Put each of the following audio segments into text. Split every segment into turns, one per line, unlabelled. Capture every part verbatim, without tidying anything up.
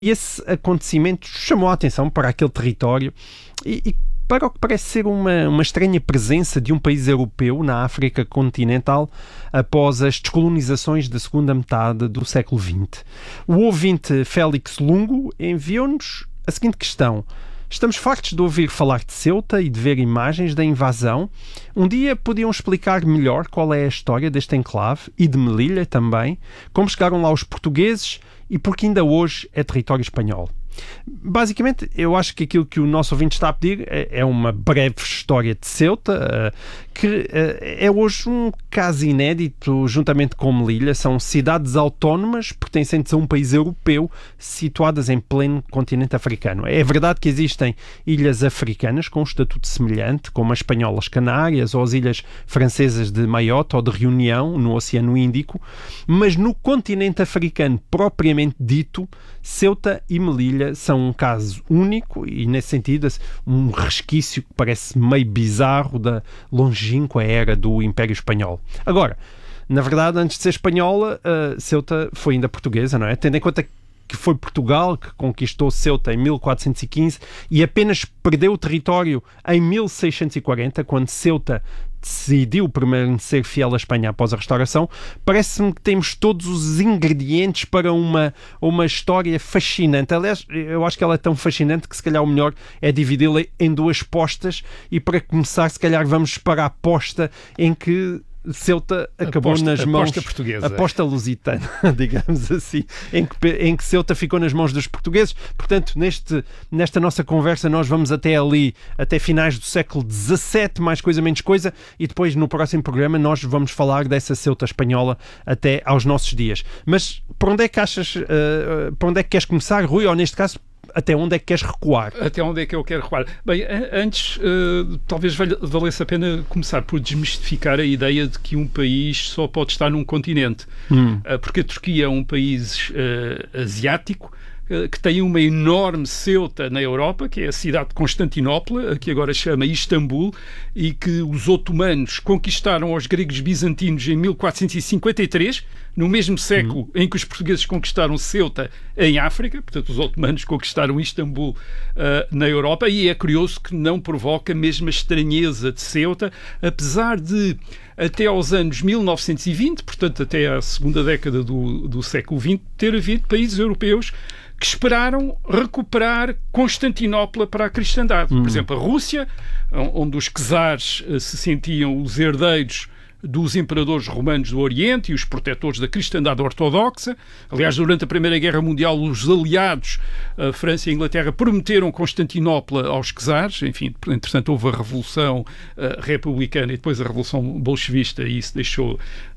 E esse acontecimento chamou a atenção para aquele território e, e para o que parece ser uma, uma estranha presença de um país europeu na África continental após as descolonizações da segunda metade do século vinte. O ouvinte Félix Lungo enviou-nos a seguinte questão: estamos fartos de ouvir falar de Ceuta e de ver imagens da invasão. Um dia podiam explicar melhor qual é a história deste enclave e de Melilla também, como chegaram lá os portugueses e porque ainda hoje é território espanhol. Basicamente, eu acho que aquilo que o nosso ouvinte está a pedir é, é uma breve história de Ceuta, uh, que uh, é hoje um caso inédito juntamente com Melilla. São cidades autónomas pertencentes a um país europeu situadas em pleno continente africano. É verdade que existem ilhas africanas com um estatuto semelhante, como as espanholas Canárias ou as ilhas francesas de Mayotte ou de Reunião, no Oceano Índico, mas no continente africano propriamente dito, Ceuta e Melilla são um caso único e, nesse sentido, um resquício que parece meio bizarro da longínqua era do Império Espanhol. Agora, na verdade, antes de ser espanhola, uh, Ceuta foi ainda portuguesa, não é? Tendo em conta que foi Portugal que conquistou Ceuta em mil quatrocentos e quinze e apenas perdeu o território em mil seiscentos e quarenta, quando Ceuta decidiu permanecer fiel à Espanha após a restauração. Parece-me que temos todos os ingredientes para uma, uma história fascinante. Aliás, eu acho que ela é tão fascinante que se calhar o melhor é dividi-la em duas postas, e para começar, se calhar vamos para a posta em que Ceuta acabou
aposta,
nas mãos...
Aposta portuguesa.
Aposta lusitana, digamos assim, em que, em que Ceuta ficou nas mãos dos portugueses. Portanto, neste, nesta nossa conversa nós vamos até ali, até finais do século dezassete, mais coisa, menos coisa, e depois no próximo programa nós vamos falar dessa Ceuta espanhola até aos nossos dias. Mas por onde é que achas, uh, por onde é que queres começar, Rui, ou neste caso, até onde é que queres recuar?
Até onde é que eu quero recuar? Bem, antes, uh, talvez valesse a pena começar por desmistificar a ideia de que um país só pode estar num continente. Hum. Uh, porque a Turquia é um país uh, asiático, que tem uma enorme Ceuta na Europa, que é a cidade de Constantinopla, que agora se chama Istambul, e que os otomanos conquistaram aos gregos bizantinos em mil quatrocentos e cinquenta e três, no mesmo século hum. em que os portugueses conquistaram Ceuta em África. Portanto, os otomanos conquistaram Istambul uh, na Europa, e é curioso que não provoca a mesma estranheza de Ceuta, apesar de até aos anos mil novecentos e vinte, portanto até à segunda década do, do século vinte, ter havido países europeus que esperaram recuperar Constantinopla para a cristandade. Hum. Por exemplo, a Rússia, onde os czares se sentiam os herdeiros dos imperadores romanos do Oriente e os protetores da cristandade ortodoxa. Aliás, durante a Primeira Guerra Mundial, os aliados, a França e a Inglaterra, prometeram Constantinopla aos czares. Enfim, entretanto, houve a Revolução uh, Republicana e depois a Revolução Bolchevista, e isso deixou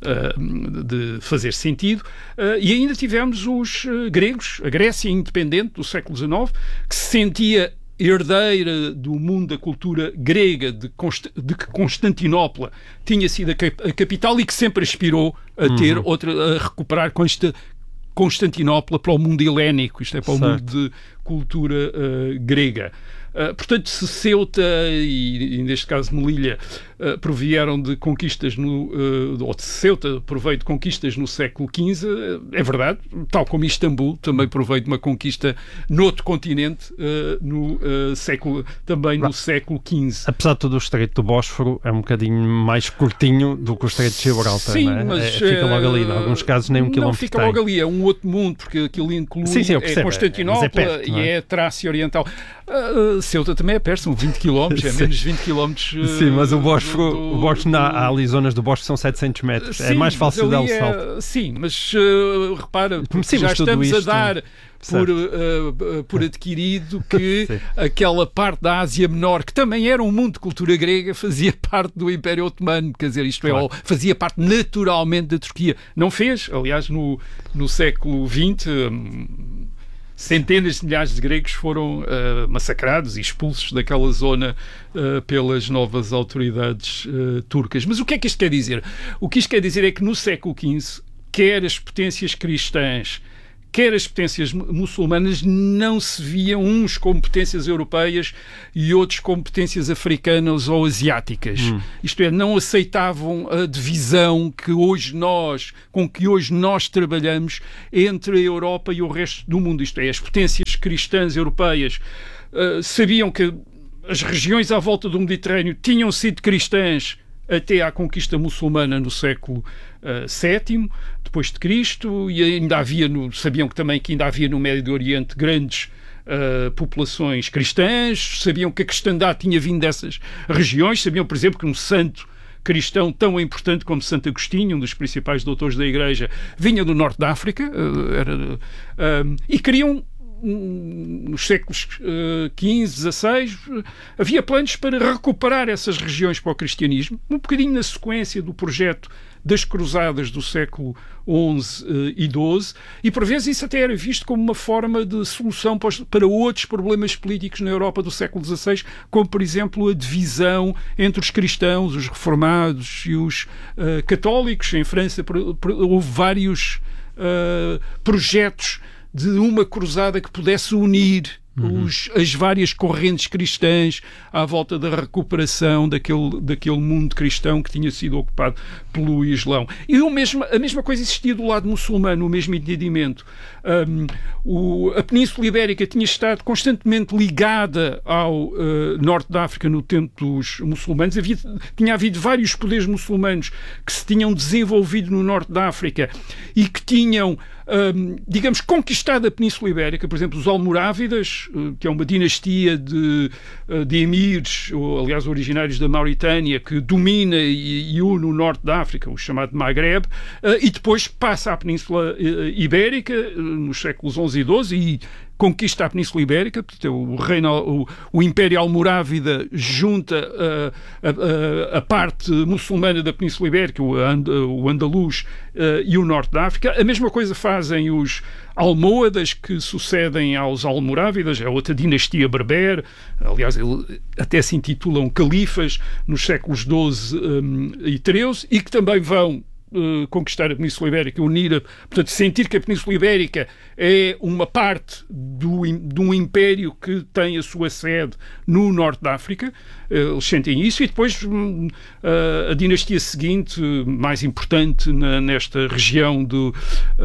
uh, de fazer sentido. Uh, e ainda tivemos os uh, gregos, a Grécia independente do século dezenove, que se sentia herdeira do mundo da cultura grega, de, Const- de que Constantinopla tinha sido a, cap- a capital, e que sempre aspirou a ter uhum. outra, a recuperar Const- Constantinopla para o mundo helénico, isto é, para certo. O mundo de cultura uh, grega. Uh, portanto, se Ceuta e, e neste caso Melilla, uh, provieram de conquistas no, uh, ou de Ceuta proveio de conquistas no século quinze, uh, é verdade, tal como Istambul também proveio de uma conquista noutro continente, uh, no uh, século, também no século quinze.
Apesar de tudo, o Estreito do Bósforo é um bocadinho mais curtinho do que o Estreito de Gibraltar.
Sim,
não é?
mas
É, fica logo ali, em alguns casos nem um
não
quilómetro
fica
tem.
logo ali, é um outro mundo, porque aquilo inclui
sim, sim, eu
é Constantinopla,
é, é perto,
e é? é Trácia Oriental. Uh, Ceuta também é perto, são vinte quilómetros, é menos de vinte quilómetros. Uh,
sim, mas o Bósforo,
do,
o Bósforo
do...
há ali zonas do Bósforo que são setecentos metros. Sim, é mais fácil dar o salto.
É, sim, mas uh, repara,
sim,
já
mas
estamos
isto...
a dar por, uh, por adquirido que aquela parte da Ásia Menor, que também era um mundo de cultura grega, fazia parte do Império Otomano, quer dizer, isto claro. é, fazia parte naturalmente da Turquia. Não fez, aliás, no, no século vinte... Um, centenas de milhares de gregos foram uh, massacrados e expulsos daquela zona uh, pelas novas autoridades uh, turcas. Mas o que é que isto quer dizer? O que isto quer dizer é que no século quinze, quer as potências cristãs, quer as potências muçulmanas não se viam uns como potências europeias e outros como potências africanas ou asiáticas. Hum. Isto é, não aceitavam a divisão que hoje nós, com que hoje nós trabalhamos entre a Europa e o resto do mundo. Isto é, as potências cristãs europeias uh, sabiam que as regiões à volta do Mediterrâneo tinham sido cristãs até à conquista muçulmana no século uh, sétimo, depois de Cristo, e ainda havia, no, sabiam que também que ainda havia no Médio Oriente grandes uh, populações cristãs, sabiam que a cristandade tinha vindo dessas regiões, sabiam, por exemplo, que um santo cristão tão importante como Santo Agostinho, um dos principais doutores da Igreja, vinha do norte da África, uh, era, uh, e queriam nos séculos quinze, dezasseis, havia planos para recuperar essas regiões para o cristianismo, um bocadinho na sequência do projeto das cruzadas do século onze e doze, e por vezes isso até era visto como uma forma de solução para outros problemas políticos na Europa do século dezasseis, como por exemplo a divisão entre os cristãos, os reformados e os uh, católicos. Em França houve vários uh, projetos de uma cruzada que pudesse unir uhum. os, as várias correntes cristãs à volta da recuperação daquele, daquele mundo cristão que tinha sido ocupado pelo Islão. E o mesmo, a mesma coisa existia do lado muçulmano, o mesmo entendimento. Um, o, a Península Ibérica tinha estado constantemente ligada ao uh, norte da África no tempo dos muçulmanos. Havia, tinha havido vários poderes muçulmanos que se tinham desenvolvido no norte da África e que tinham Um, digamos, conquistado a Península Ibérica. Por exemplo, os Almorávidas, uh, que é uma dinastia de, uh, de emires, ou, aliás, originários da Mauritânia, que domina e, e une o norte da África, o chamado Maghreb, uh, e depois passa à Península uh, Ibérica uh, nos séculos onze e doze e conquista a Península Ibérica. Portanto, o, reino, o, o Império Almorávida junta uh, a, a, a parte muçulmana da Península Ibérica, o, and, o Andaluz uh, e o norte da África. A mesma coisa fazem os Almohadas, que sucedem aos Almorávidas, é outra dinastia berber. Aliás, ele, até se intitulam califas nos séculos doze um, e treze, e que também vão Uh, conquistar a Península Ibérica, unir, a, portanto, sentir que a Península Ibérica é uma parte do, de um império que tem a sua sede no norte da África. Uh, eles sentem isso, e depois uh, a dinastia seguinte, mais importante na, nesta região do,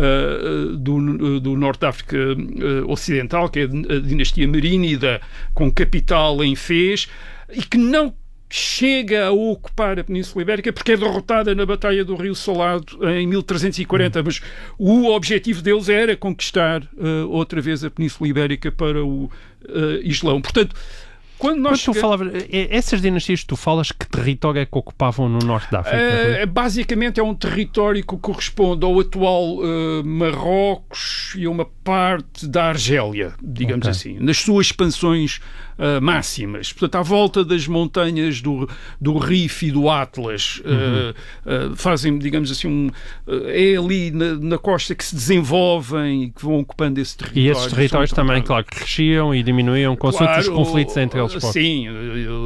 uh, do, do norte da África uh, ocidental, que é a dinastia Merínida, com capital em Fez, e que não chega a ocupar a Península Ibérica porque é derrotada na Batalha do Rio Salado em mil trezentos e quarenta, mas o objetivo deles era conquistar uh, outra vez a Península Ibérica para o uh, Islão. Portanto, quando nós...
Quando tu falavas, essas dinastias que tu falas, que território é que ocupavam no norte da África?
Uh, basicamente é um território que corresponde ao atual uh, Marrocos e a uma parte da Argélia, digamos okay. assim, nas suas expansões Uh, máximas. Portanto, à volta das montanhas do, do Rif e do Atlas, uhum. uh, uh, fazem, digamos assim, um, uh, é ali na, na costa que se desenvolvem e que vão ocupando esse território.
E esses territórios também, claro, cresciam e diminuíam com claro, os conflitos entre eles.
Sim, uh,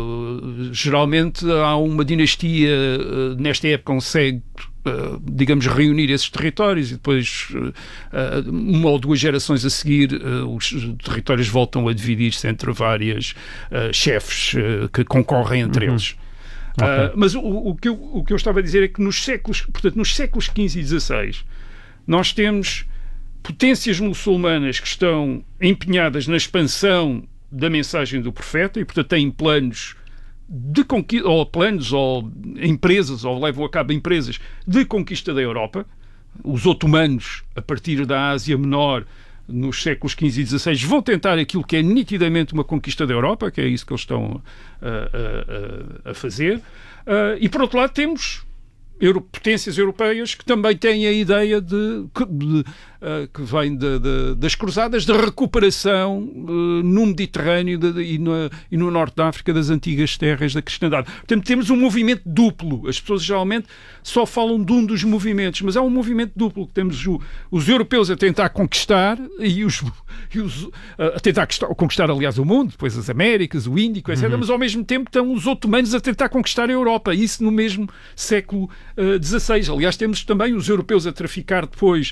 uh, geralmente há uma dinastia, uh, nesta época consegue Uh, digamos, reunir esses territórios e depois, uh, uma ou duas gerações a seguir, uh, os territórios voltam a dividir-se entre várias uh, chefes uh, que concorrem entre uhum. eles. Okay. Uh, mas o, o, que eu, o que eu estava a dizer é que nos séculos, portanto, nos séculos quinze e dezasseis, nós temos potências muçulmanas que estão empenhadas na expansão da mensagem do profeta e, portanto, têm planos de conquista, ou planos, ou empresas, ou levam a cabo empresas de conquista da Europa. Os otomanos, a partir da Ásia Menor, nos séculos quinze e dezasseis, vão tentar aquilo que é nitidamente uma conquista da Europa, que é isso que eles estão a, a, a fazer. Uh, e, por outro lado, temos Euro, potências europeias que também têm a ideia de, de, uh, que vem de, de, das cruzadas, da recuperação uh, no Mediterrâneo de, de, e, no, e no norte da África das antigas terras da cristandade. Portanto, temos um movimento duplo. As pessoas geralmente só falam de um dos movimentos, mas é um movimento duplo. Temos o, os europeus a tentar conquistar e os, e os uh, a tentar conquistar, aliás, o mundo, depois as Américas, o Índico, etcétera. Uhum. Mas ao mesmo tempo estão os otomanos a tentar conquistar a Europa. Isso no mesmo século Uh, dezasseis. Aliás, temos também os europeus a traficar depois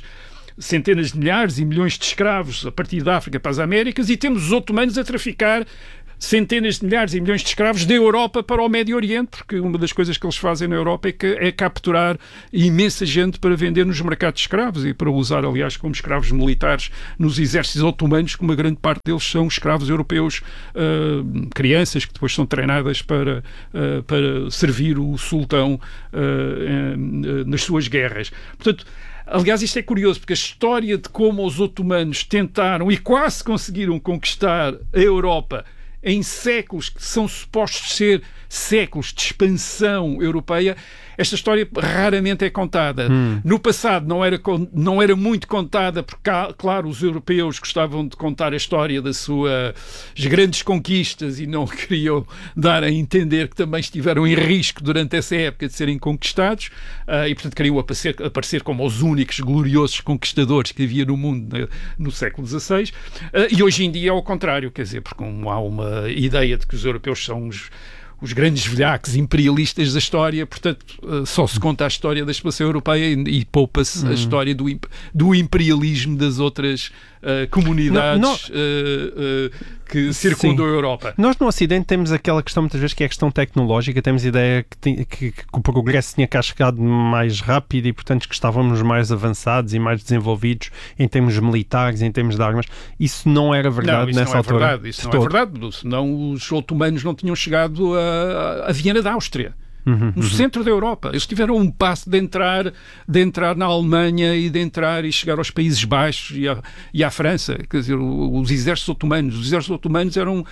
centenas de milhares e milhões de escravos a partir da África para as Américas, e temos os otomanos a traficar centenas de milhares e milhões de escravos da Europa para o Médio Oriente, porque uma das coisas que eles fazem na Europa é, que, é capturar imensa gente para vender nos mercados de escravos e para usar, aliás, como escravos militares nos exércitos otomanos, que uma grande parte deles são escravos europeus, uh, crianças que depois são treinadas para, uh, para servir o sultão uh, uh, nas suas guerras. Portanto, aliás, isto é curioso, porque a história de como os otomanos tentaram e quase conseguiram conquistar a Europa em séculos que são supostos ser séculos de expansão europeia, esta história raramente é contada. Hum. No passado não era, não era muito contada, porque, claro, os europeus gostavam de contar a história das suas grandes conquistas e não queriam dar a entender que também estiveram em risco durante essa época de serem conquistados, uh, e, portanto, queriam aparecer, aparecer como os únicos gloriosos conquistadores que havia no mundo no, no século dezasseis. Uh, e hoje em dia é ao contrário, quer dizer, porque há uma ideia de que os europeus são os os grandes velhacos imperialistas da história, portanto, só se conta a história da expansão europeia e, e poupa-se hum. a história do, do imperialismo das outras uh, comunidades não, não... Uh, uh, que circundam Sim. a Europa.
Nós no Ocidente temos aquela questão, muitas vezes, que é a questão tecnológica. Temos a ideia que, tem, que, que o progresso tinha cá chegado mais rápido e, portanto, que estávamos mais avançados e mais desenvolvidos em termos militares, em termos de armas. Isso não era verdade
não, isso
nessa
não é
altura.
Verdade. Isso não todo. é verdade, senão os otomanos não tinham chegado a, a Viena da Áustria. Uhum, no uhum. centro da Europa. Eles tiveram um passo de entrar, de entrar na Alemanha e de entrar e chegar aos Países Baixos e, a, e à França. Quer dizer, os exércitos otomanos. Os exércitos otomanos eram uh,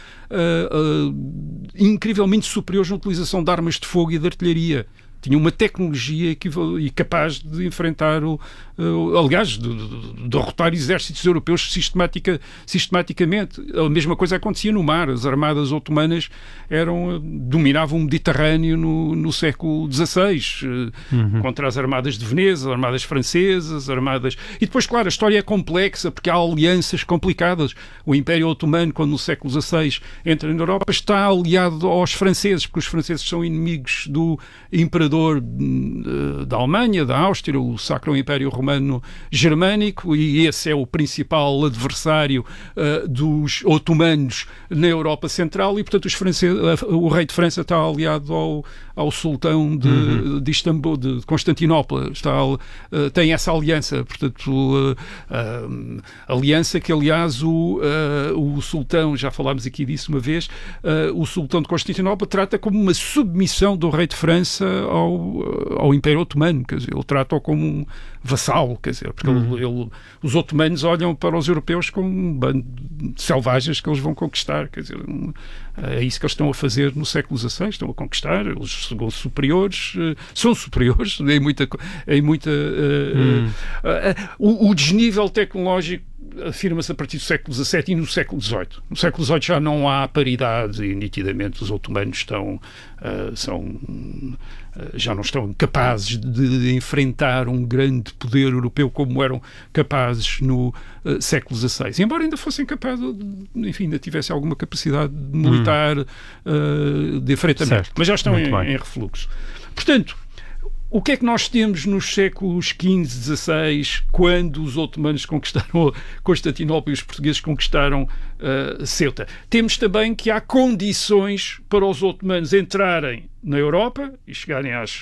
uh, incrivelmente superiores na utilização de armas de fogo e de artilharia. Tinha uma tecnologia e capaz de enfrentar, o, uh, aliás, de, de, de derrotar exércitos europeus sistematica, sistematicamente. A mesma coisa acontecia no mar. As armadas otomanas eram, dominavam o Mediterrâneo no, no século dezasseis, uh, uhum. contra as armadas de Veneza, armadas francesas, armadas... E depois, claro, a história é complexa, porque há alianças complicadas. O Império Otomano, quando no século dezasseis entra na Europa, está aliado aos franceses, porque os franceses são inimigos do imperador da Alemanha, da Áustria, o Sacro Império Romano Germânico, e esse é o principal adversário uh, dos otomanos na Europa Central, e portanto os franceses, uh, o rei de França está aliado ao, ao sultão de, uhum. de Istambul, de Constantinopla, está, uh, tem essa aliança, portanto uh, uh, aliança que aliás o, uh, o sultão, já falámos aqui disso uma vez, uh, o sultão de Constantinopla trata como uma submissão do rei de França ao Ao, ao Império Otomano, quer dizer, ele trata-o como um vassalo, quer dizer, porque uhum. ele, ele, os otomanos olham para os europeus como um bando de selvagens que eles vão conquistar, quer dizer, um, é isso que eles estão a fazer no século dezasseis, estão a conquistar, eles são superiores, uh, são superiores em muita... Em muita uh, uhum. uh, uh, o, o desnível tecnológico afirma-se a partir do século dezassete e no século dezoito. No século dezoito já não há paridade e nitidamente os otomanos estão, uh, são, uh, já não estão capazes de enfrentar um grande poder europeu como eram capazes no uh, século dezasseis. Embora ainda fossem capazes, de, enfim, ainda tivessem alguma capacidade militar hum. uh, de enfrentamento. Certo. Mas já estão em, em refluxo. Portanto, o que é que nós temos nos séculos quinze, dezasseis, quando os otomanos conquistaram Constantinopla e os portugueses conquistaram uh, Ceuta? Temos também que há condições para os otomanos entrarem na Europa e chegarem às,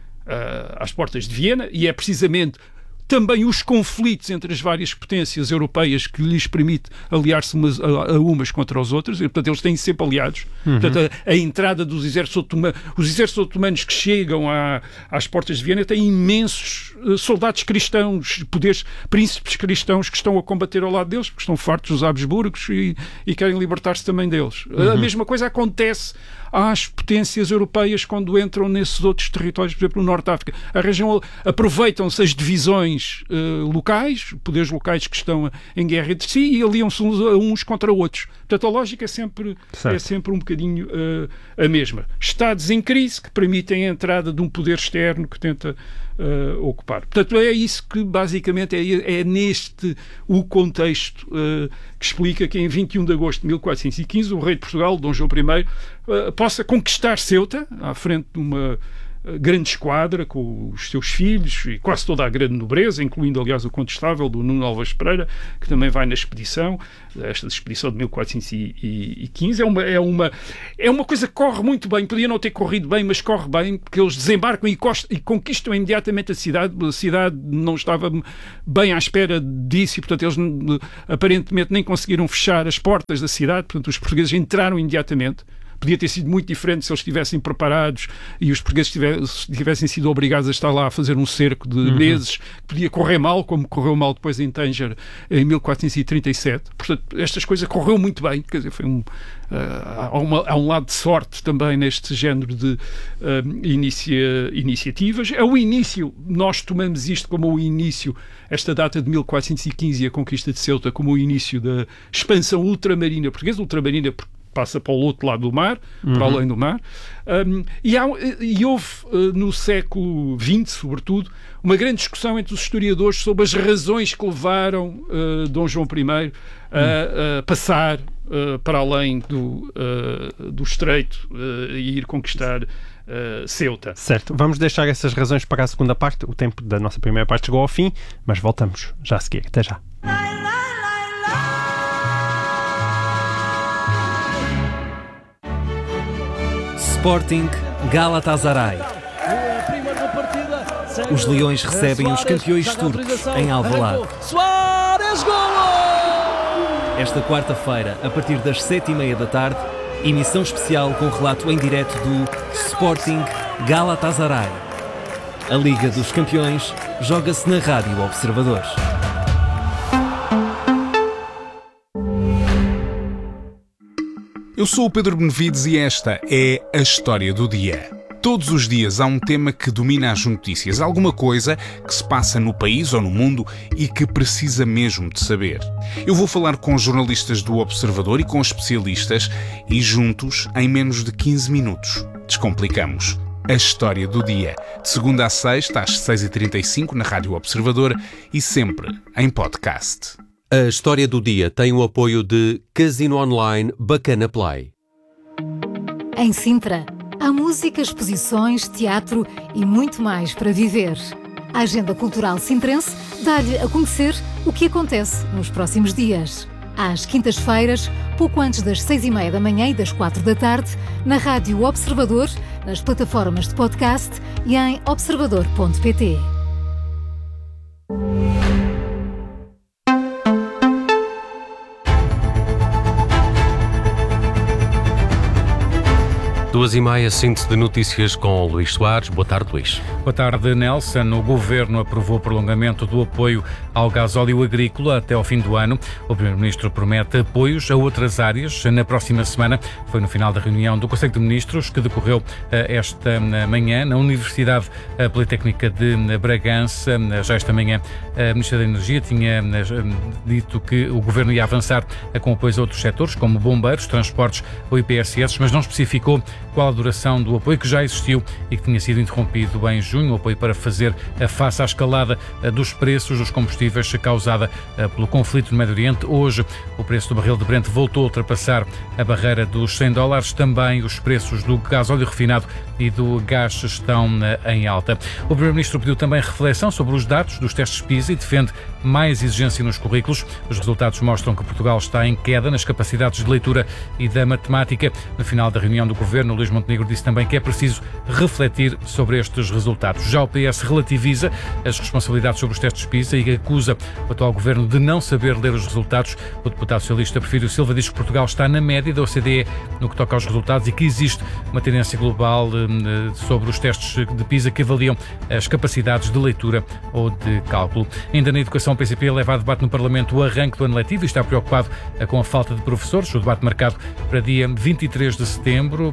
uh, às portas de Viena, e é precisamente também os conflitos entre as várias potências europeias que lhes permite aliar-se umas, a, a umas contra as outras, e, portanto, eles têm sempre aliados. Uhum. Portanto, a, a entrada dos exércitos otomanos, os exércitos otomanos que chegam à, às portas de Viena têm imensos uh, soldados cristãos, poderes, príncipes cristãos que estão a combater ao lado deles, porque estão fartos dos Habsburgos e, e querem libertar-se também deles. Uhum. A mesma coisa acontece às potências europeias quando entram nesses outros territórios, por exemplo, no Norte de África. A região, aproveitam-se as divisões uh, locais, poderes locais que estão em guerra entre si, e aliam-se uns, uns contra outros. Portanto, a lógica é sempre, é sempre um bocadinho uh, a mesma. Estados em crise que permitem a entrada de um poder externo que tenta uh, ocupar. Portanto, é isso que basicamente é, é neste o contexto uh, que explica que em vinte e um de agosto de mil quatrocentos e quinze o rei de Portugal, Dom João I, uh, possa conquistar Ceuta, à frente de uma grande esquadra com os seus filhos e quase toda a grande nobreza, incluindo, aliás, o Condestável do Nuno Alves Pereira, que também vai na expedição, esta expedição de mil quatrocentos e quinze. É uma, é uma, é uma coisa que corre muito bem, podia não ter corrido bem, mas corre bem, porque eles desembarcam e, e conquistam imediatamente a cidade. A cidade não estava bem à espera disso e, portanto, eles aparentemente nem conseguiram fechar as portas da cidade, portanto, os portugueses entraram imediatamente. Podia ter sido muito diferente se eles estivessem preparados e os portugueses tivessem, tivessem sido obrigados a estar lá a fazer um cerco de uhum. meses, que podia correr mal, como correu mal depois em Tanger em mil quatrocentos e trinta e sete. Portanto, estas coisas correu muito bem, quer dizer, foi um, uh, há, uma, há um lado de sorte também neste género de uh, inicia, iniciativas. É o início, nós tomamos isto como o início, esta data de mil quatrocentos e quinze e a conquista de Ceuta como o início da expansão ultramarina portuguesa, ultramarina porque passa para o outro lado do mar, uhum. para além do mar, um, e, há, e houve uh, no século vinte, sobretudo, uma grande discussão entre os historiadores sobre as razões que levaram uh, Dom João I a, uhum. a passar uh, para além do, uh, do Estreito uh, e ir conquistar uh, Ceuta.
Certo, vamos deixar essas razões para a segunda parte. O tempo da nossa primeira parte chegou ao fim, mas voltamos já a seguir. Até já.
Sporting Galatasaray. Os Leões recebem os campeões turcos em Alvalade. Esta quarta-feira, a partir das sete e meia da tarde, emissão especial com relato em direto do Sporting Galatasaray. A Liga dos Campeões joga-se na Rádio Observador.
Eu sou o Pedro Benevides e esta é a História do Dia. Todos os dias há um tema que domina as notícias, alguma coisa que se passa no país ou no mundo e que precisa mesmo de saber. Eu vou falar com jornalistas do Observador e com especialistas e juntos, em menos de quinze minutos, descomplicamos a História do Dia. De segunda a sexta, às seis e trinta e cinco, na Rádio Observador e sempre em podcast.
A História do Dia tem o apoio de Casino Online Bacana Play.
Em Sintra, há música, exposições, teatro e muito mais para viver. A Agenda Cultural Sintrense dá-lhe a conhecer o que acontece nos próximos dias. Às quintas-feiras, pouco antes das seis e meia da manhã e das quatro da tarde, na Rádio Observador, nas plataformas de podcast e em observador ponto pt.
Duas e meia, síntese de notícias com Luís Soares. Boa tarde, Luís.
Boa tarde, Nelson. O Governo aprovou o prolongamento do apoio ao gasóleo agrícola até ao fim do ano. O Primeiro-Ministro promete apoios a outras áreas na próxima semana. Foi no final da reunião do Conselho de Ministros que decorreu esta manhã na Universidade Politécnica de Bragança. Já esta manhã a Ministra da Energia tinha dito que o Governo ia avançar com apoios a outros setores, como bombeiros, transportes ou I P S S, mas não especificou qual a duração do apoio que já existiu e que tinha sido interrompido em junho, o apoio para fazer face à escalada dos preços dos combustíveis causada pelo conflito no Médio Oriente. Hoje o preço do barril de Brent voltou a ultrapassar a barreira dos cem dólares. Também os preços do gasóleo refinado e do gás estão em alta. O Primeiro-Ministro pediu também reflexão sobre os dados dos testes PISA e defende mais exigência nos currículos. Os resultados mostram que Portugal está em queda nas capacidades de leitura e da matemática. No final da reunião do Governo, Luís Montenegro disse também que é preciso refletir sobre estes resultados. Já o P S relativiza as responsabilidades sobre os testes PISA e acusa o atual Governo de não saber ler os resultados. O deputado socialista Porfírio Silva diz que Portugal está na média da O C D E no que toca aos resultados e que existe uma tendência global sobre os testes de PISA que avaliam as capacidades de leitura ou de cálculo. Ainda na educação, o P C P leva a debate no Parlamento o arranque do ano letivo e está preocupado com a falta de professores. O debate marcado para dia vinte e três de setembro,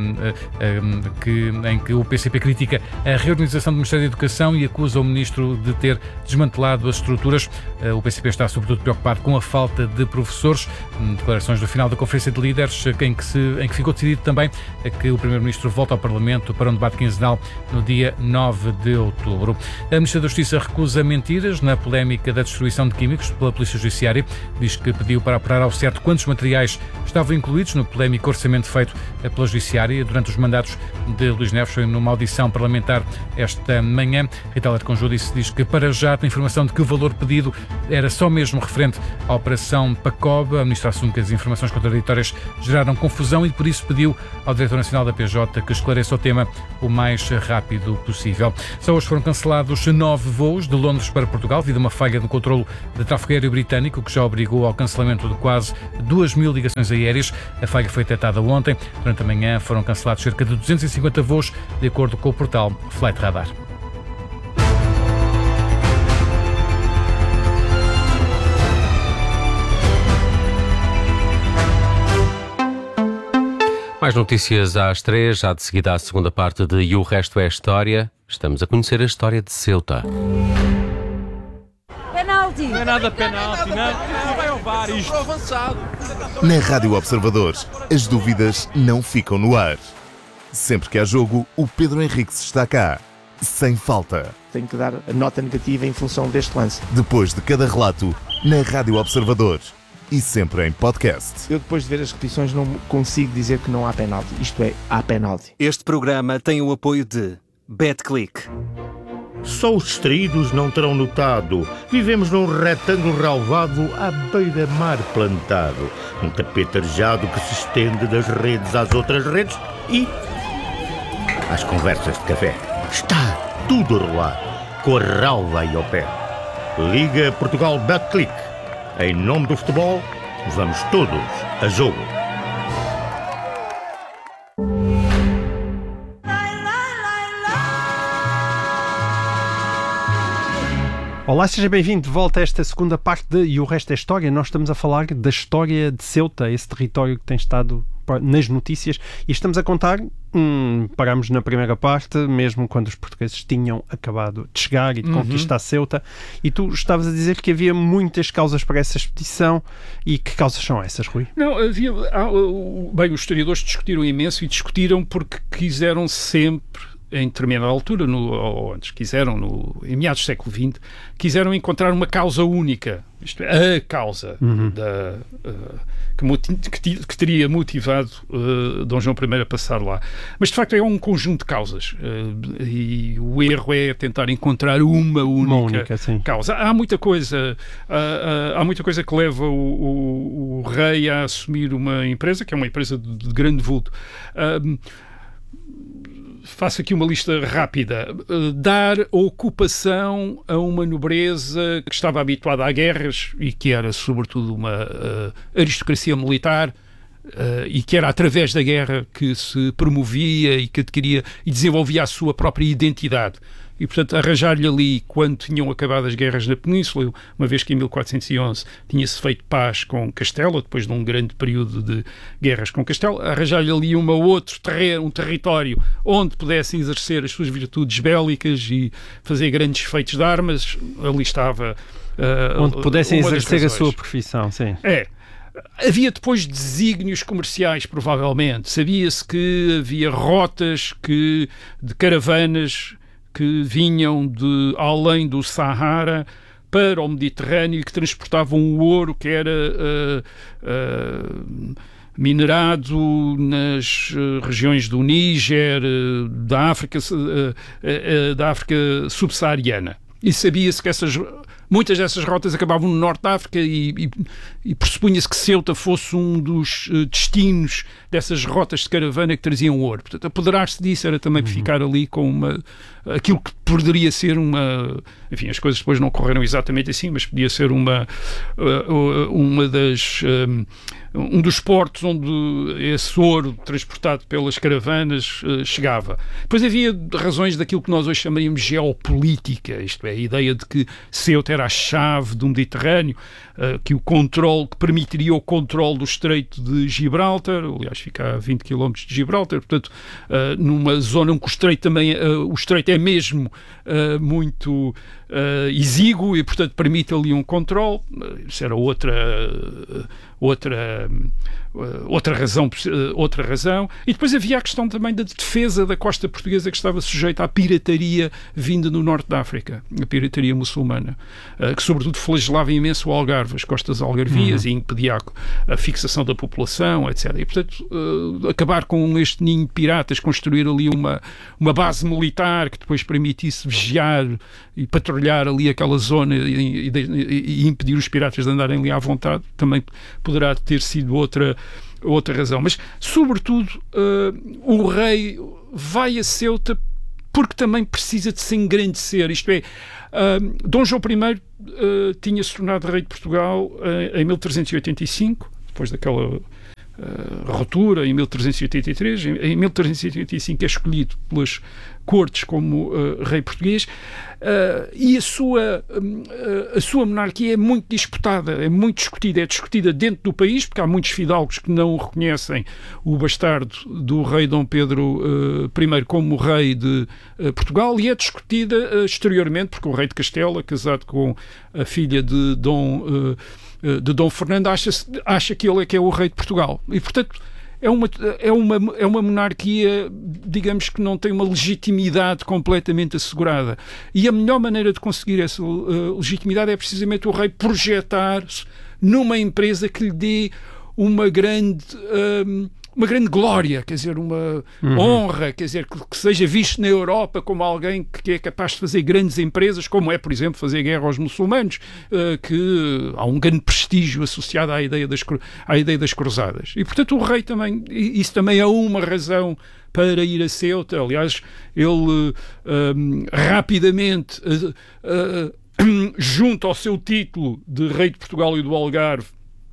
em que o P C P critica a reorganização do Ministério da Educação e acusa o Ministro de ter desmantelado as estruturas. O P C P está sobretudo preocupado com a falta de professores. Declarações do final da Conferência de Líderes, em que, se, em que ficou decidido também que o Primeiro-Ministro volta ao Parlamento para um debate quinzenal no dia nove de outubro. A Ministra da Justiça recusa mentiras na polémica da Destruição de Químicos pela Polícia Judiciária diz que pediu para apurar ao certo quantos materiais estavam incluídos no polémico orçamento feito pela Judiciária durante os mandatos de Luís Neves. Foi numa audição parlamentar esta manhã. Rita Leite Conjúdice diz que para já tem informação de que o valor pedido era só mesmo referente à Operação Pacoba. A ministra assume que as informações contraditórias geraram confusão e por isso pediu ao Diretor Nacional da P J que esclareça o tema o mais rápido possível. Só hoje foram cancelados nove voos de Londres para Portugal devido a uma falha no controlo de tráfego aéreo britânico que já obrigou ao cancelamento de quase duas mil ligações aéreas. A falha foi detectada ontem. Durante a manhã foram cancelados cerca de duzentos e cinquenta voos, de acordo com o portal Flight Radar.
Mais notícias às três, já de seguida à segunda parte de E o Resto é História. Estamos a conhecer a história de Ceuta.
Penalti! Não é nada penalti, não, não vai ao V A R isto. Avançado.
Na Rádio Observador, as dúvidas não ficam no ar. Sempre que há jogo, o Pedro Henriques está cá, sem falta.
Tenho que dar a nota negativa em função deste lance.
Depois de cada relato, na Rádio Observador. E sempre em podcast.
Eu depois de ver as repetições não consigo dizer que não há penalti. Isto é, há penalti.
Este programa tem o apoio de BetClick.
Só os distraídos não terão notado. Vivemos num retângulo relvado à beira-mar plantado. Um tapete arejado que se estende das redes às outras redes e às conversas de café. Está tudo a rolar, com a relva aí ao pé. Liga Portugal BetClick. Em nome do futebol, vamos todos a jogo.
Olá, seja bem-vindo de volta a esta segunda parte de E o Resto é História. Nós estamos a falar da história de Ceuta, esse território que tem estado nas notícias, e estamos a contar, hum, parámos na primeira parte, mesmo quando os portugueses tinham acabado de chegar e de uhum. conquistar Ceuta, e tu estavas a dizer que havia muitas causas para essa expedição. E que causas são essas, Rui?
Não, havia... Bem, os historiadores discutiram imenso e discutiram porque quiseram sempre, em determinada altura, no, ou antes quiseram, no, em meados do século vinte, quiseram encontrar uma causa única, isto é, a causa uhum. da, uh, que, que, que teria motivado uh, Dom João I a passar lá. Mas, de facto, é um conjunto de causas uh, e o erro é tentar encontrar uma única, uma única causa. Há muita coisa, uh, uh, há muita coisa que leva o, o, o rei a assumir uma empresa, que é uma empresa de, de grande vulto. Uh, Faço aqui uma lista rápida. Dar ocupação a uma nobreza que estava habituada a guerras e que era, sobretudo, uma uh, aristocracia militar uh, e que era através da guerra que se promovia e que adquiria e desenvolvia a sua própria identidade. E, portanto, arranjar-lhe ali, quando tinham acabado as guerras na Península, uma vez que em mil quatrocentos e onze tinha-se feito paz com Castela, depois de um grande período de guerras com Castela, arranjar-lhe ali uma outro terreno, um território onde pudesse exercer as suas virtudes bélicas e fazer grandes feitos de armas, ali estava... Uh,
onde pudessem exercer a sua profissão, sim.
É. Havia depois desígnios comerciais, provavelmente. Sabia-se que havia rotas que, de caravanas que vinham de além do Sahara para o Mediterrâneo e que transportavam o ouro que era uh, uh, minerado nas uh, regiões do Níger, uh, da África, uh, uh, uh, da África subsaariana. E sabia-se que essas, muitas dessas rotas acabavam no Norte da África e, e, e pressupunha-se que Ceuta fosse um dos uh, destinos dessas rotas de caravana que traziam ouro. Portanto, apoderar-se disso era também uhum. ficar ali com uma, aquilo que poderia ser uma... Enfim, as coisas depois não correram exatamente assim, mas podia ser uma, uh, uma das... Um, um dos portos onde esse ouro transportado pelas caravanas uh, chegava. Depois havia razões daquilo que nós hoje chamaríamos geopolítica, isto é, a ideia de que Ceuta era a chave do Mediterrâneo, uh, que o controle, que permitiria o controle do Estreito de Gibraltar, aliás fica a vinte quilómetros de Gibraltar, portanto, uh, numa zona em que o Estreito também, uh, o Estreito é mesmo uh, muito uh, exíguo e, portanto, permite ali um controle. Uh, isso era outra... Uh, outra, outra, razão, outra razão. E depois havia a questão também da defesa da costa portuguesa que estava sujeita à pirataria vinda do norte da África, a pirataria muçulmana. uh, que sobretudo flagelava imenso o Algarve, as costas algarvias, uhum. e impedia a, a fixação da população, etcétera. E, portanto, uh, acabar com este ninho de piratas, construir ali uma, uma base militar que depois permitisse vigiar e patrulhar ali aquela zona e, e, e impedir os piratas de andarem ali à vontade, também poderá ter sido outra, outra razão. Mas, sobretudo, uh, o rei vai a Ceuta porque também precisa de se engrandecer. Isto é, uh, Dom João I uh, tinha-se tornado rei de Portugal uh, em mil trezentos e oitenta e cinco, depois daquela Uh, ruptura em mil trezentos e oitenta e três. Em, em mil trezentos e oitenta e cinco é escolhido pelas cortes como uh, rei português, uh, e a sua, uh, a sua monarquia é muito disputada, é muito discutida, é discutida dentro do país, porque há muitos fidalgos que não reconhecem o bastardo do rei Dom Pedro uh, I como rei de uh, Portugal, e é discutida uh, exteriormente, porque o rei de Castela, casado com a filha de Dom uh, de Dom Fernando, acha, acha que ele é que é o rei de Portugal. E, portanto, é uma, é uma, é uma monarquia, digamos, que não tem uma legitimidade completamente assegurada. E a melhor maneira de conseguir essa uh, legitimidade é precisamente o rei projetar-se numa empresa que lhe dê uma grande... Uh, uma grande glória, quer dizer, uma uhum. honra, quer dizer, que, que seja visto na Europa como alguém que, que é capaz de fazer grandes empresas, como é, por exemplo, fazer guerra aos muçulmanos, uh, que há um grande prestígio associado à ideia das, à ideia das cruzadas. E, portanto, o rei também, isso também é uma razão para ir a Ceuta. Aliás, ele uh, um, rapidamente, uh, uh, junto ao seu título de rei de Portugal e do Algarve,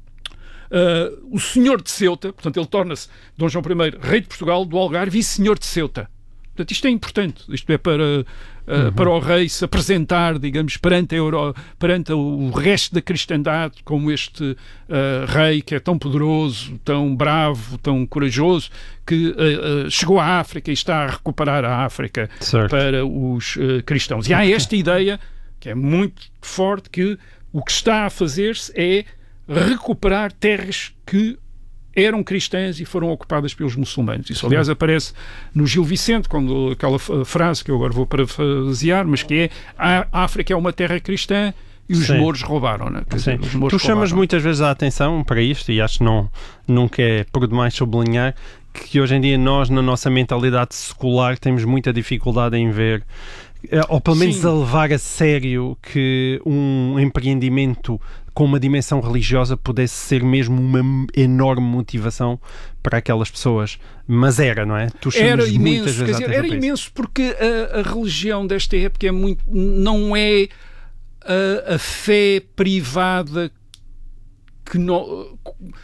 Uh, o senhor de Ceuta, portanto ele torna-se Dom João I rei de Portugal, do Algarve e senhor de Ceuta. Portanto, isto é importante, isto é para, uh, uhum. para o rei se apresentar, digamos, perante, a Euro, perante o resto da cristandade como este uh, rei que é tão poderoso, tão bravo, tão corajoso, que uh, uh, chegou à África e está a recuperar a África certo. Para os uh, cristãos. E há esta ideia, que é muito forte, que o que está a fazer-se é recuperar terras que eram cristãs e foram ocupadas pelos muçulmanos. Isso, aliás, aparece no Gil Vicente, quando aquela frase que eu agora vou parafrasear, mas que é: a África é uma terra cristã e os Sim. mouros roubaram-na.
Tu roubaram. Chamas muitas vezes a atenção para isto, e acho que não, nunca é por demais sublinhar que hoje em dia nós, na nossa mentalidade secular, temos muita dificuldade em ver, ou pelo menos Sim. a levar a sério, que um empreendimento com uma dimensão religiosa pudesse ser mesmo uma enorme motivação para aquelas pessoas. Mas era, não é? Tu
era imenso, quer dizer, era imenso, porque a, a religião desta época é muito, não é a, a fé privada que não...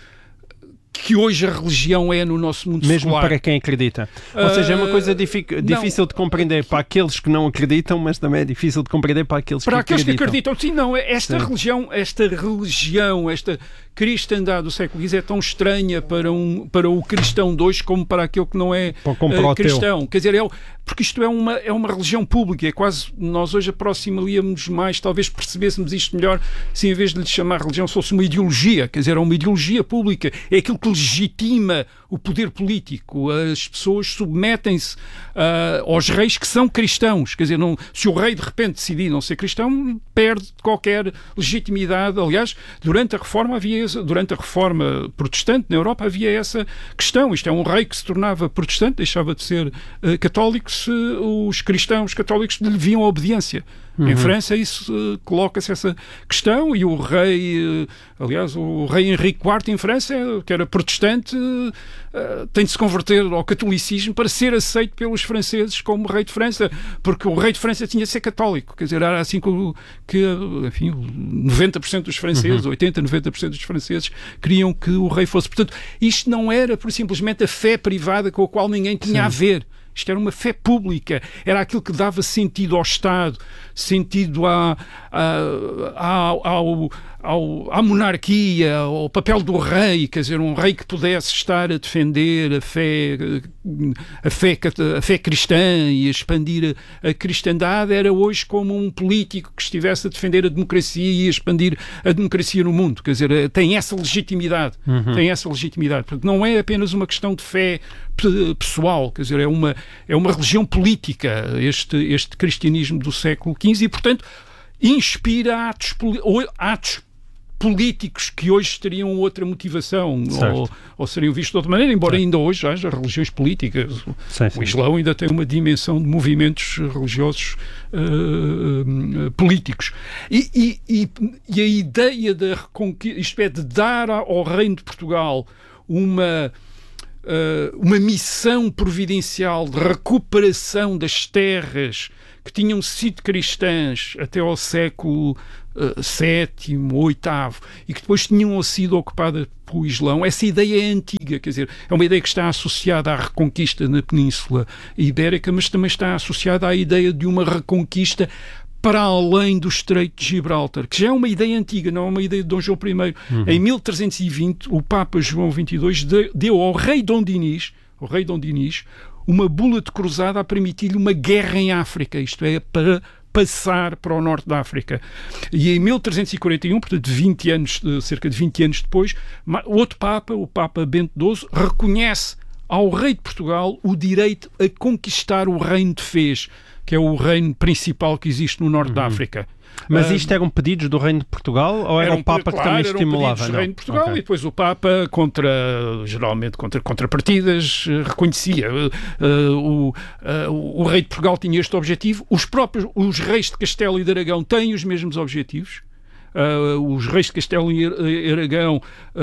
que hoje a religião é no nosso mundo
mesmo
secular.
Para quem acredita. Ou seja, é uma coisa difícil de compreender para aqueles que não acreditam, mas também é difícil de compreender para aqueles
para
que
aqueles
acreditam.
Para aqueles que acreditam, sim, não. Esta sim. religião, esta religião, esta cristandade do século quinze é tão estranha para, um, para o cristão de hoje como para aquele que não é uh, cristão. Quer dizer, é, porque isto é uma, é uma religião pública, é quase, nós hoje aproximaríamos mais, talvez percebêssemos isto melhor, se em vez de lhe chamar religião fosse uma ideologia, quer dizer, é uma ideologia pública, é aquilo que legitima o poder político. As pessoas submetem-se uh, aos reis que são cristãos, quer dizer, não, se o rei de repente decidir não ser cristão, perde qualquer legitimidade. Aliás, durante a reforma havia durante a reforma protestante na Europa havia essa questão. Isto é um rei que se tornava protestante, deixava de ser uh, católico se os cristãos católicos lhe deviam obediência. Uhum. Em França isso uh, coloca-se essa questão, e o rei, uh, aliás, o rei Henrique quarto em França, que era protestante, uh, uh, tem de se converter ao catolicismo para ser aceito pelos franceses como rei de França, porque o rei de França tinha de ser católico. Quer dizer, era assim que, que enfim, noventa por cento dos franceses, uhum. oitenta, noventa por cento dos franceses queriam que o rei fosse. Portanto, isto não era por simplesmente a fé privada com a qual ninguém tinha Sim. a ver. Isto era uma fé pública, era aquilo que dava sentido ao Estado, sentido à, à, à, ao, ao, à monarquia, ao papel do rei, quer dizer, um rei que pudesse estar a defender a fé, a fé, a fé cristã e a expandir a, a cristandade, era hoje como um político que estivesse a defender a democracia e a expandir a democracia no mundo. Quer dizer, tem essa legitimidade, uhum. tem essa legitimidade. Porque não é apenas uma questão de fé pessoal, quer dizer, é uma, é uma religião política, este, este cristianismo do século quinze, e, portanto, inspira atos, atos políticos que hoje teriam outra motivação ou, ou seriam vistos de outra maneira, embora certo. ainda hoje haja religiões políticas. Sim, sim. O Islão ainda tem uma dimensão de movimentos religiosos uh, uh, políticos. E, e, e, e a ideia da reconquista, isto é, de dar ao Reino de Portugal uma... Uh, uma missão providencial de recuperação das terras que tinham sido cristãs até ao século uh, sétimo, oitavo e que depois tinham sido ocupadas pelo Islão. Essa ideia é antiga, quer dizer, é uma ideia que está associada à reconquista na Península Ibérica, mas também está associada à ideia de uma reconquista para além do Estreito de Gibraltar, que já é uma ideia antiga, não é uma ideia de Dom João I. Uhum. Em mil trezentos e vinte, o Papa João vinte e dois deu ao rei Dom Dinis, ao rei Dom Dinis, uma bula de cruzada a permitir-lhe uma guerra em África, isto é, para passar para o norte da África. E em mil trezentos e quarenta e um, portanto, vinte anos, cerca de vinte anos depois, outro Papa, o Papa Bento doze, reconhece ao rei de Portugal o direito a conquistar o reino de Fez, que é o reino principal que existe no norte uhum. da África.
Mas isto eram pedidos do Reino de Portugal ou era, era um, o Papa claro, que também estimulava?
Eram do Reino de Portugal okay. E depois o Papa, contra, geralmente contra contrapartidas, reconhecia. Uh, uh, uh, o, o Rei de Portugal tinha este objetivo. Os próprios os reis de Castelo e de Aragão têm os mesmos objetivos. Uh, os reis de Castelo e Aragão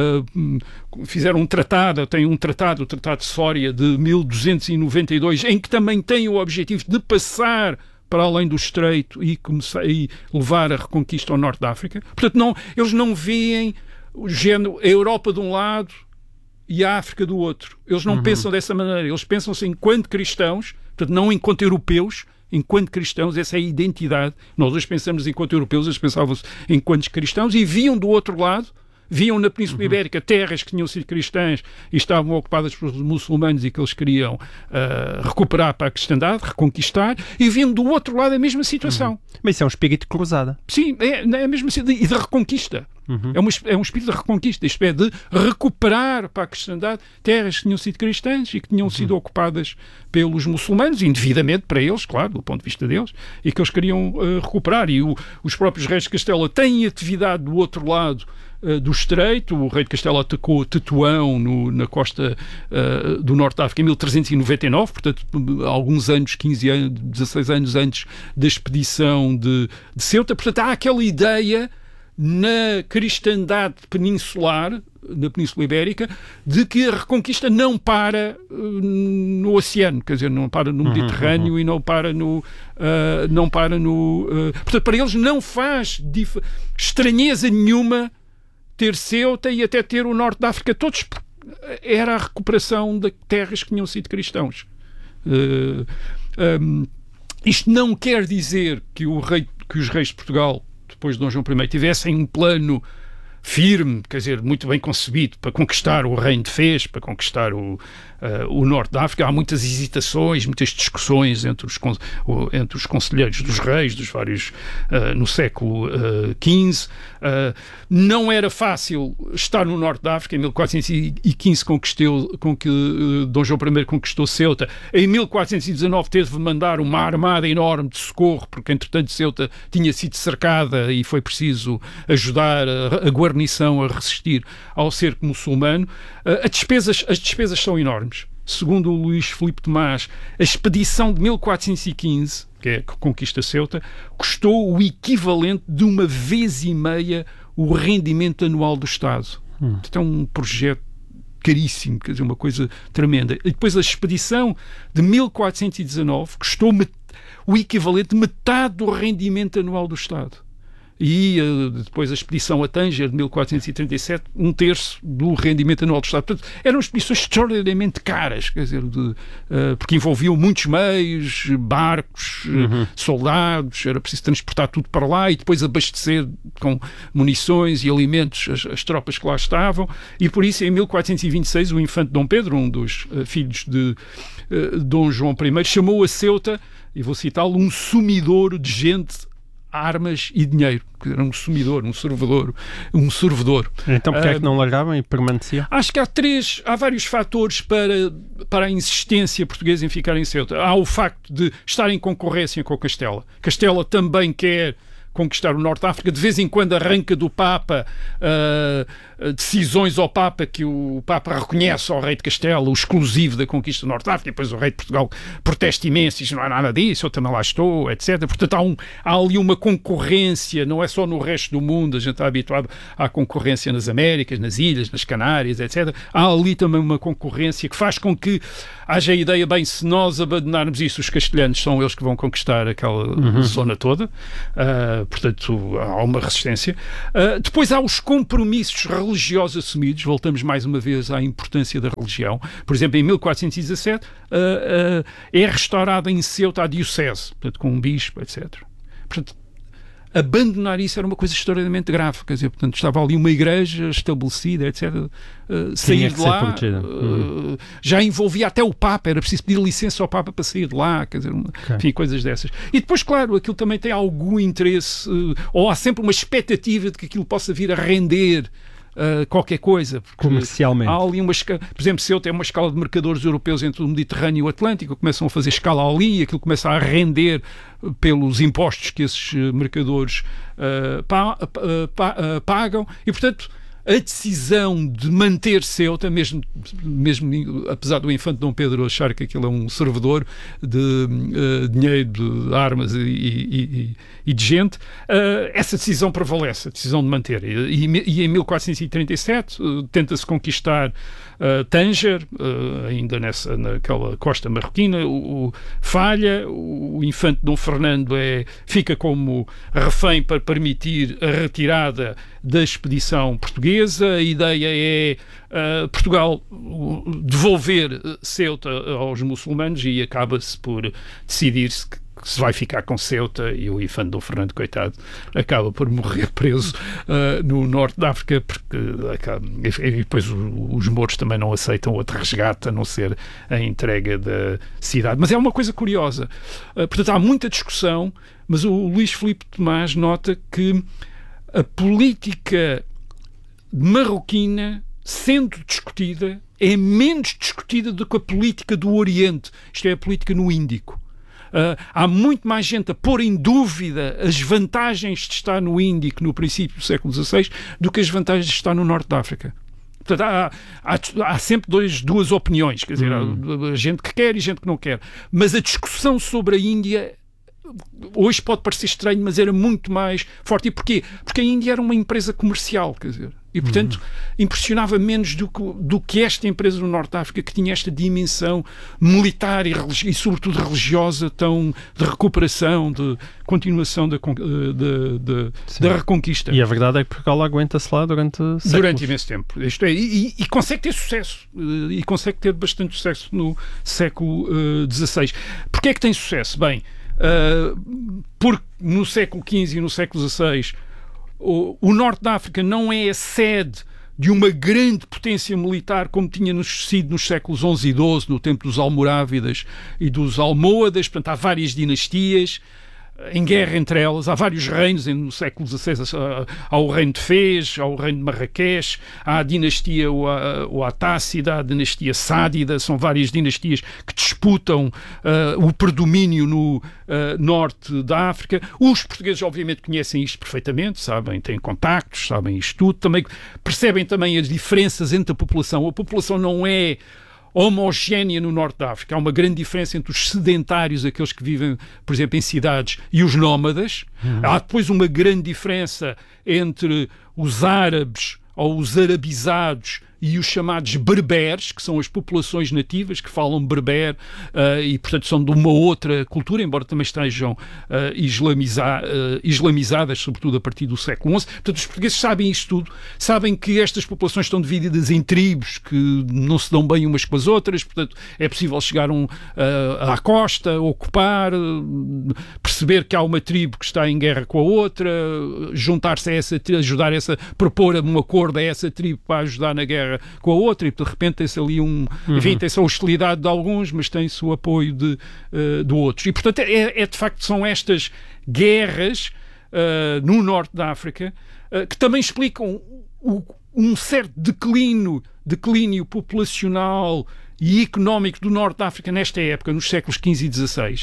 uh, fizeram um tratado, têm um tratado, o Tratado de Sória de mil duzentos e noventa e dois, em que também têm o objetivo de passar para além do Estreito e, começar, e levar a reconquista ao norte da África. Portanto, não, eles não veem o género, a Europa de um lado e a África do outro. Eles não uhum. pensam dessa maneira. Eles pensam-se enquanto cristãos, portanto, não enquanto europeus, enquanto cristãos, essa é a identidade. Nós hoje pensamos enquanto europeus, eles pensavam-se enquanto cristãos e viam do outro lado, viam na Península uhum. Ibérica terras que tinham sido cristãs e estavam ocupadas por muçulmanos e que eles queriam uh, recuperar para a cristandade, reconquistar, e viam do outro lado a mesma situação.
Uhum. Mas isso é um espírito de cruzada.
Sim, é, é a mesma situação, e de reconquista. Uhum. É, uma, é um espírito de reconquista, isto é, de recuperar para a cristandade terras que tinham sido cristãs e que tinham uhum. sido ocupadas pelos muçulmanos, indevidamente para eles, claro, do ponto de vista deles, e que eles queriam uh, recuperar. E o, os próprios reis de Castela têm atividade do outro lado uh, do Estreito. O rei de Castela atacou Tetuão no, na costa uh, do norte da África em mil trezentos e noventa e nove, portanto, alguns anos, quinze anos, dezasseis anos antes da expedição de, de Ceuta. Portanto, há aquela ideia na cristandade peninsular, na Península Ibérica, de que a reconquista não para uh, no oceano, quer dizer, não para no Mediterrâneo uhum, uhum. e não para no... Uh, não para no uh, portanto, para eles não faz dif- estranheza nenhuma ter Ceuta e até ter o norte da África. Todos era a recuperação de terras que tinham sido cristãos. Uh, um, isto não quer dizer que, o rei, que os reis de Portugal, depois de Dom João I, tivessem um plano firme, quer dizer, muito bem concebido para conquistar o reino de Fez, para conquistar o, uh, o norte da África. Há muitas hesitações, muitas discussões entre os, entre os conselheiros dos reis, dos vários, uh, no século quinze. Uh, não era fácil estar no norte da África. Em mil quatrocentos e quinze conquistou, com que uh, Dom João I conquistou Ceuta. Em mil quatrocentos e dezanove teve de mandar uma armada enorme de socorro, porque entretanto Ceuta tinha sido cercada e foi preciso ajudar a, a guardar a resistir ao cerco muçulmano. As despesas, as despesas são enormes. Segundo o Luís Filipe Tomás, a expedição de mil quatrocentos e quinze, que é a que conquista Ceuta, custou o equivalente de uma vez e meia o rendimento anual do Estado. Hum. Então é um projeto caríssimo, quer dizer, uma coisa tremenda. E depois a expedição de mil quatrocentos e dezanove custou met- o equivalente de metade do rendimento anual do Estado. E uh, depois a expedição a Tânger de mil quatrocentos e trinta e sete, um terço do rendimento anual do Estado. Portanto, eram expedições extraordinariamente caras, quer dizer, de, uh, porque envolviam muitos meios, barcos, uhum. uh, soldados, era preciso transportar tudo para lá e depois abastecer com munições e alimentos as, as tropas que lá estavam, e por isso em mil quatrocentos e vinte e seis o infante Dom Pedro, um dos uh, filhos de uh, Dom João I, chamou a Ceuta, e vou citá-lo, um sumidouro de gente, armas e dinheiro. Era um sumidor, um sorvedor, um sorvedor.
Então porquê uh, é que não largavam e permaneciam?
Acho que há três, há vários fatores para, para a insistência portuguesa em ficar em Ceuta. Há o facto de estar em concorrência com Castela. Castela também quer conquistar o Norte de África. De vez em quando arranca do Papa uh, decisões ao Papa que o Papa reconhece ao rei de Castela, o exclusivo da conquista do Norte de África, e depois o rei de Portugal protesta imenso e diz: não há nada disso, eu também lá estou, etcétera. Portanto, há, um, há ali uma concorrência, não é só no resto do mundo, a gente está habituado à concorrência nas Américas, nas Ilhas, nas Canárias, etcétera. Há ali também uma concorrência que faz com que haja a ideia, bem, se nós abandonarmos isso, os castelhanos são eles que vão conquistar aquela uhum. zona toda. Uh, portanto, há uma resistência. Uh, depois há os compromissos religiosos assumidos. Voltamos mais uma vez à importância da religião. Por exemplo, em mil quatrocentos e dezassete uh, uh, é restaurada em Ceuta a diocese, portanto, com um bispo, etcétera. Portanto, abandonar isso era uma coisa extraordinariamente grave, quer dizer, portanto, estava ali uma igreja estabelecida, etcétera. Uh, sair de lá uh, já envolvia até o Papa, era preciso pedir licença ao Papa para sair de lá, quer dizer, okay. enfim, coisas dessas. E depois, claro, aquilo também tem algum interesse, uh, ou há sempre uma expectativa de que aquilo possa vir a render Uh, qualquer coisa.
Comercialmente.
Há ali uma escala, por exemplo, se eu tenho uma escala de mercadores europeus entre o Mediterrâneo e o Atlântico, começam a fazer escala ali, aquilo começa a render pelos impostos que esses mercadores uh, pa, uh, pa, uh, pagam, e portanto a decisão de manter Ceuta, mesmo, mesmo apesar do infante Dom Pedro achar que aquilo é um servidor de uh, dinheiro, de armas e, e, e, e de gente, uh, essa decisão prevalece, a decisão de manter. E, e em mil quatrocentos e trinta e sete uh, tenta-se conquistar uh, Tanger, uh, ainda nessa, naquela costa marroquina, o, o falha, o, o infante Dom Fernando é, fica como refém para permitir a retirada da expedição portuguesa. A ideia é uh, Portugal devolver Ceuta aos muçulmanos, e acaba-se por decidir-se que se vai ficar com Ceuta, e o infante Dom Fernando, coitado, acaba por morrer preso uh, no Norte da África, porque acaba, e depois os mouros também não aceitam outro resgate a não ser a entrega da cidade. Mas é uma coisa curiosa. Uh, portanto, há muita discussão, mas o Luís Filipe Tomás nota que a política marroquina, sendo discutida, é menos discutida do que a política do Oriente, isto é, a política no Índico. Uh, há muito mais gente a pôr em dúvida as vantagens de estar no Índico no princípio do século dezasseis do que as vantagens de estar no Norte da África. Portanto, há, há, há sempre dois, duas opiniões, quer dizer, hum. há gente que quer e gente que não quer. Mas a discussão sobre a Índia hoje pode parecer estranho, mas era muito mais forte. E porquê? Porque a Índia era uma empresa comercial, quer dizer, e portanto uhum. impressionava menos do que, do que esta empresa no Norte da África, que tinha esta dimensão militar e, religi- e sobretudo religiosa, tão de recuperação, de continuação da, de, de, da reconquista.
E a verdade é que Portugal aguenta-se lá durante séculos.
Durante imenso tempo. Isto é, e, e consegue ter sucesso. E consegue ter bastante sucesso no século dezasseis. Uh, Porquê é que tem sucesso? Bem, Uh, porque no século quinze e no século dezasseis o, o Norte da África não é a sede de uma grande potência militar como tinha sido nos séculos onze e doze, no tempo dos Almorávidas e dos Almohadas. Portanto, há várias dinastias em guerra entre elas, há vários reinos. No século dezasseis há o reino de Fez, há o reino de Marrakech, há a dinastia Ouattacida, a dinastia Sádida, são várias dinastias que disputam uh, o predomínio no uh, norte da África. Os portugueses obviamente conhecem isto perfeitamente, sabem, têm contactos, sabem isto tudo, também percebem também as diferenças entre a população. A população não é homogénea no Norte da África. Há uma grande diferença entre os sedentários, aqueles que vivem, por exemplo, em cidades, e os nómadas. Uhum. Há depois uma grande diferença entre os árabes ou os arabizados e os chamados berberes, que são as populações nativas que falam berber uh, e, portanto, são de uma outra cultura, embora também estejam uh, islamiza- uh, islamizadas, sobretudo a partir do século onze. Portanto, os portugueses sabem isto tudo, sabem que estas populações estão divididas em tribos que não se dão bem umas com as outras, portanto, é possível chegar um, uh, à costa, ocupar, uh, perceber que há uma tribo que está em guerra com a outra, juntar-se a essa tribo, ajudar essa, propor um acordo a essa tribo para ajudar na guerra com a outra, e de repente tem-se ali um... Uhum. Enfim, tem-se a hostilidade de alguns, mas tem-se o apoio de, uh, de outros. E, portanto, é, é de facto, são estas guerras uh, no norte da África uh, que também explicam o, um certo declínio, declínio populacional e económico do norte da África nesta época, nos séculos quinze e dezasseis.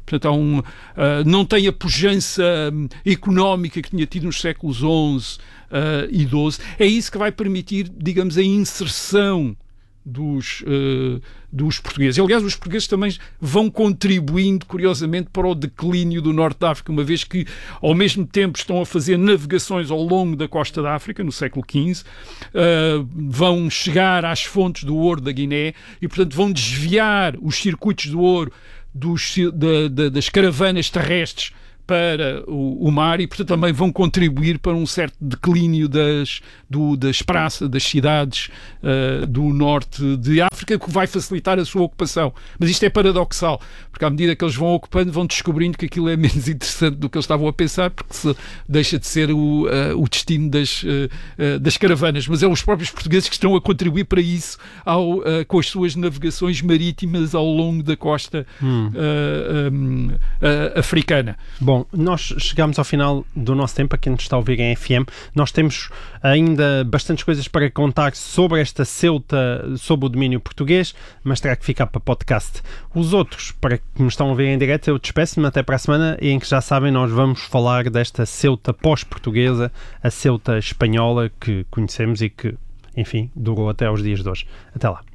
Portanto, há um, uh, não tem a pujança um, económica que tinha tido nos séculos onze uh, e doze. É isso que vai permitir, digamos, a inserção dos, uh, dos portugueses. Aliás, os portugueses também vão contribuindo, curiosamente, para o declínio do Norte da África, uma vez que, ao mesmo tempo, estão a fazer navegações ao longo da costa da África, no século quinze, uh, vão chegar às fontes do ouro da Guiné e, portanto, vão desviar os circuitos do ouro dos, da, da, das caravanas terrestres para o, o mar e, portanto, também vão contribuir para um certo declínio das, do, das praças, das cidades uh, do norte de África, que vai facilitar a sua ocupação. Mas isto é paradoxal, porque à medida que eles vão ocupando, vão descobrindo que aquilo é menos interessante do que eles estavam a pensar, porque se deixa de ser o, uh, o destino das, uh, uh, das caravanas. Mas é os próprios portugueses que estão a contribuir para isso ao, uh, com as suas navegações marítimas ao longo da costa hum. uh, um, uh, africana.
Bom, nós chegamos ao final do nosso tempo. A quem nos está a ouvir em F M, nós temos ainda bastantes coisas para contar sobre esta Ceuta, sobre o domínio português, mas terá que ficar para podcast. Os outros, para que nos estão a ouvir em direto, eu despeço-me até para a semana, e em que já sabem, nós vamos falar desta Ceuta pós-portuguesa, a Ceuta espanhola que conhecemos e que, enfim, durou até aos dias de hoje. Até lá.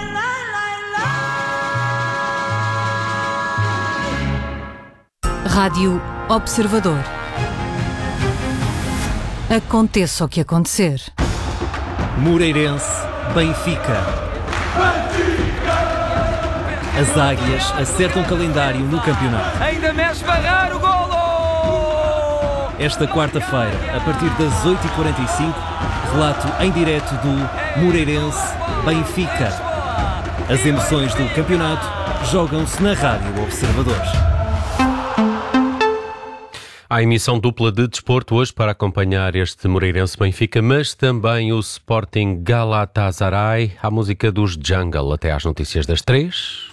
Rádio Observador. Aconteça o que acontecer.
Moreirense, Benfica. As águias acertam calendário no campeonato.
Ainda mexe barrar o golo!
Esta quarta-feira, a partir das oito e quarenta e cinco, relato em direto do Moreirense, Benfica. As emoções do campeonato jogam-se na Rádio Observador.
Há emissão dupla de desporto hoje para acompanhar este Moreirense Benfica, mas também o Sporting Galatasaray, a música dos Jungle, até às notícias das três.